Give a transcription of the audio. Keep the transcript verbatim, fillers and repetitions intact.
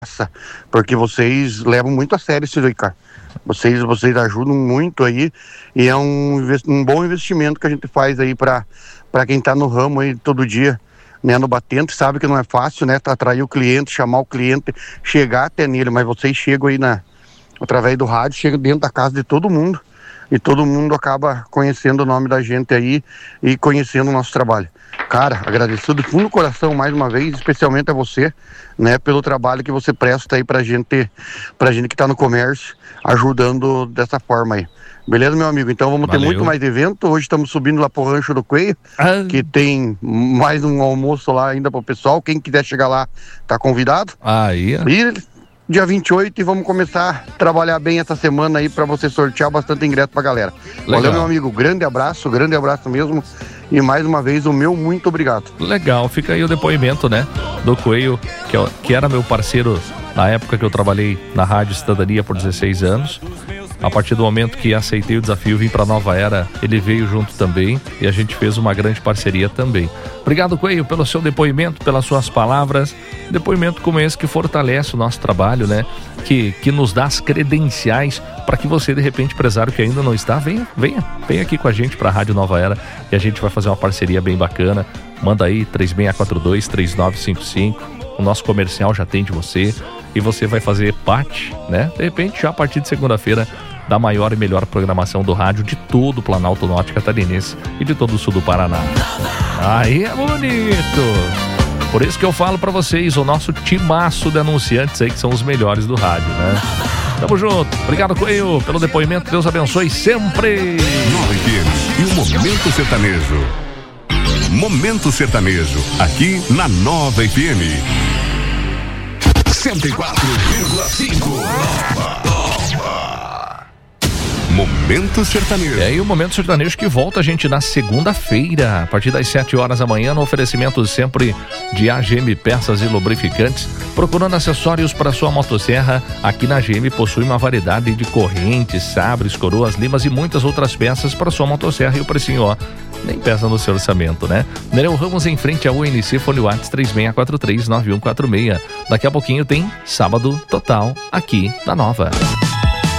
porque vocês levam muito a sério isso aí, cara. Vocês, vocês ajudam muito aí e é um, um bom investimento que a gente faz aí para para quem tá no ramo aí todo dia, né, no batente, sabe que não é fácil, né, atrair o cliente, chamar o cliente, chegar até nele, mas vocês chegam aí na, através do rádio, chegam dentro da casa de todo mundo e todo mundo acaba conhecendo o nome da gente aí e conhecendo o nosso trabalho. Cara, agradeço do fundo do coração mais uma vez, especialmente a você, né, pelo trabalho que você presta aí pra gente, pra gente que tá no comércio, ajudando dessa forma aí. Beleza, meu amigo? Então vamos Valeu. ter muito mais evento. Hoje estamos subindo lá pro Rancho do Coelho, ah. que tem mais um almoço lá ainda pro pessoal. Quem quiser chegar lá, tá convidado. Aí. E dia vinte e oito e vamos começar a trabalhar bem essa semana aí para você sortear bastante ingresso pra galera. Legal. Valeu, meu amigo. Grande abraço, grande abraço mesmo. E mais uma vez o meu muito obrigado. Legal, fica aí o depoimento, né, do Coelho, que, que era meu parceiro na época que eu trabalhei na Rádio Cidadania por dezesseis anos. A partir do momento que aceitei o desafio, vim para Nova Era, ele veio junto também e a gente fez uma grande parceria também. Obrigado, Coelho, pelo seu depoimento, pelas suas palavras. Depoimento como esse que fortalece o nosso trabalho, né? Que, que nos dá as credenciais para que você, de repente, empresário que ainda não está, venha, venha, venha aqui com a gente para a Rádio Nova Era e a gente vai fazer uma parceria bem bacana. Manda aí três seis quatro dois, três nove cinco cinco. O nosso comercial já atende você e você vai fazer parte, né? De repente, já a partir de segunda-feira, da maior e melhor programação do rádio de todo o Planalto Norte Catarinense e de todo o sul do Paraná. Aí é bonito! Por isso que eu falo pra vocês, o nosso timaço de anunciantes aí, que são os melhores do rádio, né? Tamo junto. Obrigado, Coelho, pelo depoimento. Deus abençoe sempre. Nova F M e o Momento Sertanejo. Momento Sertanejo, aqui na Nova F M. cento e quatro vírgula cinco. Nova, Nova. Momento Sertanejo. E aí o Momento Sertanejo que volta, gente, na segunda-feira, a partir das sete horas da manhã, no oferecimento sempre de A G M Peças e Lubrificantes. Procurando acessórios para sua motosserra, aqui na A G M possui uma variedade de correntes, sabres, coroas, limas e muitas outras peças para sua motosserra e o precinho, ó, nem pesa no seu orçamento, né? Nereu Ramos em frente ao U N C, fone WhatsApp três seis quatro três nove um quatro seis. Daqui a pouquinho tem Sábado Total aqui na Nova.